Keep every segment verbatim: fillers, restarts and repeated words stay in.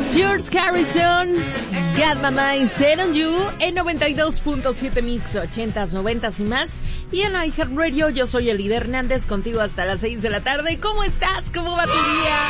George Harrison, Got My Mind Set On You, en noventa y dos punto siete Mix, ochentas, noventas y más. Y en iHeartRadio, yo soy Elide Hernández, contigo hasta las seis de la tarde. ¿Cómo estás? ¿Cómo va tu día?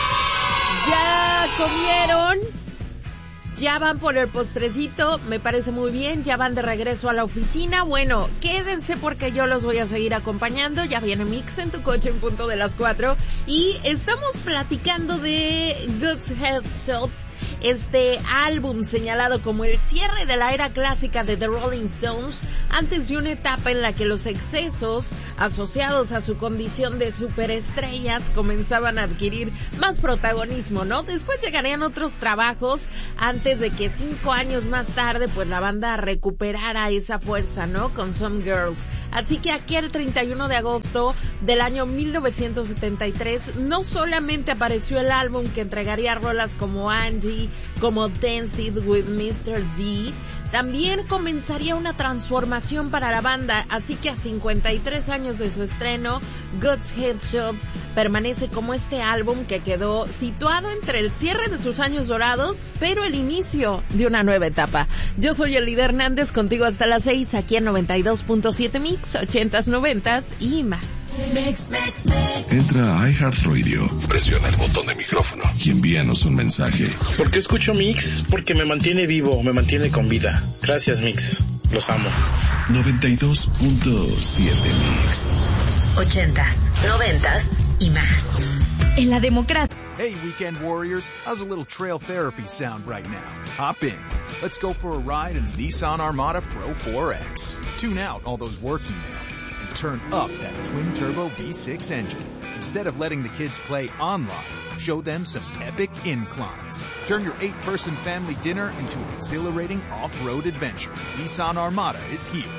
¿Ya comieron? ¿Ya van por el postrecito? Me parece muy bien. ¿Ya van de regreso a la oficina? Bueno, quédense porque yo los voy a seguir acompañando. Ya viene Mix en tu coche en punto de las cuatro. Y estamos platicando de God's Heads Up, este álbum señalado como el cierre de la era clásica de The Rolling Stones, antes de una etapa en la que los excesos asociados a su condición de superestrellas comenzaban a adquirir más protagonismo, ¿no? Después llegarían otros trabajos antes de que cinco años más tarde pues la banda recuperara esa fuerza, ¿no? Con Some Girls. Así que aquel treinta y uno de agosto del año mil novecientos setenta y tres no solamente apareció el álbum que entregaría rolas como Angie, como Dance It with mister D, también comenzaría una transformación para la banda, así que a cincuenta y tres años de su estreno, God's Heads Up permanece como este álbum que quedó situado entre el cierre de sus años dorados, pero el inicio de una nueva etapa. Yo soy Elide Hernández, contigo hasta las seis, aquí en noventa y dos punto siete Mix, ochentas, noventas y más. Mix, mix, mix. Entra a iHeartRadio, presiona el botón de micrófono y envíanos un mensaje. ¿Por qué escucho Mix? Porque me mantiene vivo, me mantiene con vida. Gracias, Mix. Los amo. noventa y dos punto siete Mix. Ochentas, noventas y más. En la democracia. Hey, weekend warriors. How's a little trail therapy sound right now? Hop in. Let's go for a ride in the Nissan Armada Pro four X. Tune out all those work emails and turn up that twin-turbo V six engine. Instead of letting the kids play online, show them some epic inclines. Turn your eight-person family dinner into an exhilarating off-road adventure. Nissan Armada is here.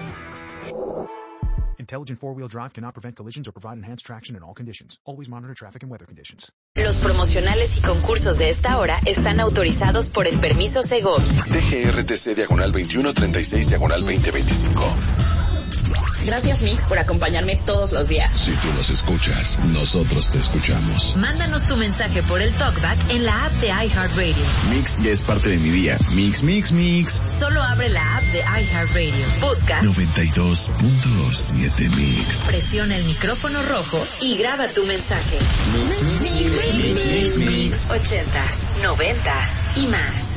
Intelligent four-wheel drive cannot prevent collisions or provide enhanced traction in all conditions. Always monitor traffic and weather conditions. Los promocionales y concursos de esta hora están autorizados por el permiso Segov. D G R T C diagonal veintiuno treinta y seis diagonal veinte veinticinco. Gracias, Mix, por acompañarme todos los días. Si tú los escuchas, nosotros te escuchamos. Mándanos tu mensaje por el TalkBack en la app de iHeartRadio. Mix ya es parte de mi día. Mix, mix, mix. Solo abre la app de iHeartRadio. Busca noventa y dos punto siete Mix. Presiona el micrófono rojo y graba tu mensaje. Mix, mix, mix, mix, mix, mix. Ochentas, noventas y más.